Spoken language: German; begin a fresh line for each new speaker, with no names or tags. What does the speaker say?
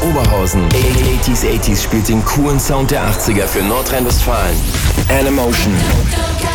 Oberhausen. 80s spielt den coolen Sound der 80er für Nordrhein-Westfalen. Animotion.